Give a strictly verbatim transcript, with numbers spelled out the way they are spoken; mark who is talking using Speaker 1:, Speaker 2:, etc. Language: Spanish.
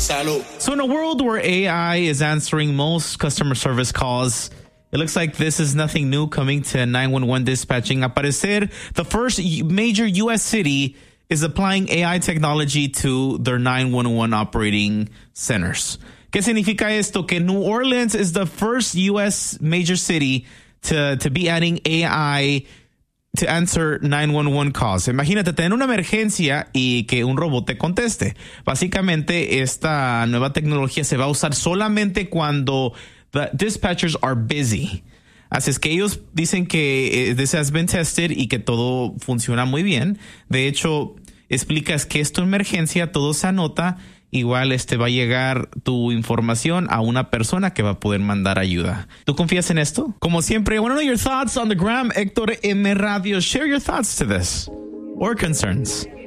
Speaker 1: Salud.
Speaker 2: So in a world where A I is answering most customer service calls, it looks like this is nothing new coming to nine one one dispatching. Al parecer, the first major U S city is applying A I technology to their nine one one operating centers. ¿Qué significa esto? Que New Orleans is the first U S major city to, to be adding A I to answer nine one one calls. Imagínate tener una emergencia y que un robot te conteste. Básicamente, esta nueva tecnología se va a usar solamente cuando the dispatchers are busy. Así es que ellos dicen que this has been tested y que todo funciona muy bien. De hecho, explicas que es tu emergencia, todo se anota. Igual este va a llegar tu información a una persona que va a poder mandar ayuda. ¿Tú confías en esto? Como siempre, I want to know your thoughts on the gram. Héctor M. Radio. Share your thoughts to this or concerns.